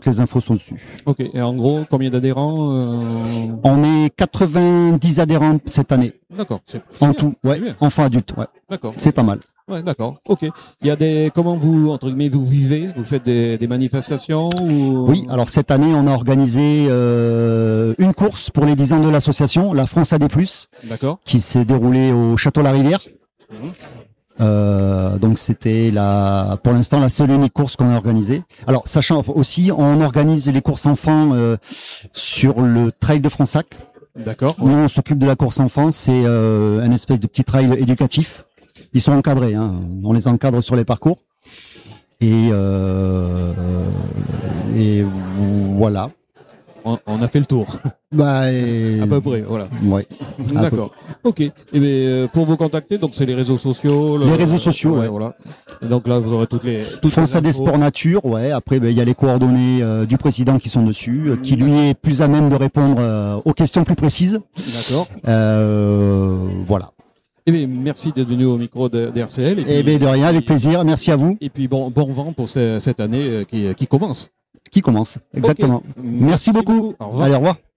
les infos sont dessus. Ok. Et en gros, combien d'adhérents On est 90 adhérents cette année. D'accord. En tout, ouais. C'est bien. Enfants adultes, ouais. D'accord. C'est pas mal. Ouais, d'accord. Ok. Il y a comment vous, entre guillemets, vous vivez? Vous faites des manifestations ou... Oui, alors cette année, on a organisé une course pour les 10 ans de l'association, la France AD+, D'accord. qui s'est déroulée au Château-la-Rivière. Donc c'était pour l'instant la seule et unique course qu'on a organisée. Alors sachant aussi, on organise les courses enfants sur le trail de Fronsac. D'accord. Nous, on s'occupe de la course enfant, c'est un espèce de petit trail éducatif. Ils sont encadrés, hein. On les encadre sur les parcours. Et voilà. On a fait le tour. Bah, à peu près, voilà. Ouais. D'accord. Ok. Et bien, pour vous contacter, donc c'est les réseaux sociaux. Les réseaux sociaux, ouais. Voilà. Et donc là, vous aurez toutes les France AD Sport Nature, ouais. Après, il y a les coordonnées du président qui sont dessus, qui lui est plus à même de répondre aux questions plus précises. D'accord. Voilà. Eh bien, merci d'être venu au micro d'RCL. Eh bien, de rien, avec plaisir. Merci à vous. Et puis, bon vent pour cette année qui commence. Qui commence, exactement. Okay. Merci beaucoup. Au revoir. Allez, au revoir.